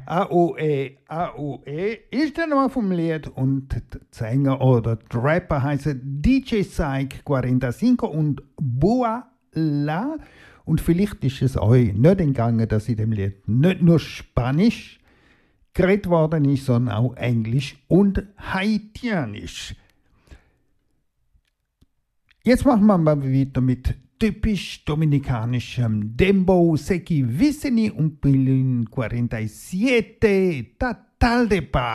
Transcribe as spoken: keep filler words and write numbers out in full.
AOE, AOE ist der Name vom Lied und der Sänger oder der Rapper heißt D J Psych fünfundquarenzig und Voila. Und vielleicht ist es euch nicht entgangen, dass in dem Lied nicht nur Spanisch geredet worden ist, sondern auch Englisch und Haitianisch. Jetzt machen wir mal weiter mit typisch dominikanischem Dembow, Seki Viceni und Pilin siebenundquarenzig, Total de Paz.